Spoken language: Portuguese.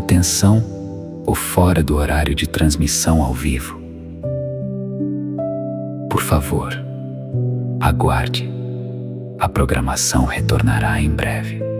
manutenção ou fora do horário de transmissão ao vivo. Por favor, aguarde. A programação retornará em breve.